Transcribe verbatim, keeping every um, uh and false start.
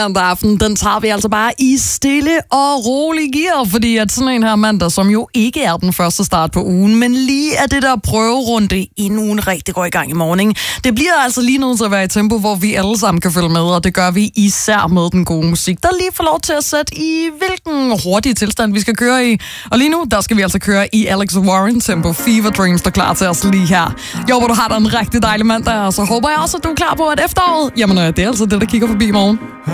Mandag aften, den tager vi altså bare i stille og rolig gear, fordi at sådan en her mandag, som jo ikke er den første start på ugen, men lige er det der prøverunde, inden ugen rigtig går i gang i morgen. Det bliver altså lige nødt til at være i tempo, hvor vi alle sammen kan følge med, og det gør vi især med den gode musik, der lige får lov til at sætte i, hvilken hurtig tilstand vi skal køre i. Og lige nu, der skal vi altså køre i Alex Warren tempo. Fever Dreams, der er klar til os lige her. Jeg håber, du har da en rigtig dejlig mandag, og så håber jeg også, at du er klar på, at efteråret, jamen det er altså det, der kigger forbi i morgen.